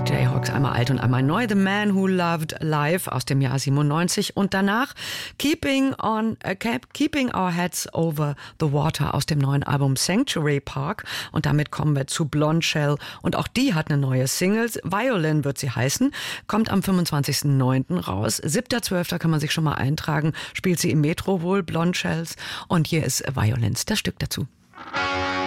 Jayhawks, einmal alt und einmal neu. The Man Who Loved Life aus dem Jahr 97 und danach Keeping Our Heads Over the Water aus dem neuen Album Sanctuary Park. Und damit kommen wir zu Blonde Shell und auch die hat eine neue Single. Violin wird sie heißen, kommt am 25.09. raus. 7.12. kann man sich schon mal eintragen, spielt sie im Metro wohl, Blonde Shells. Und hier ist Violins, das Stück dazu.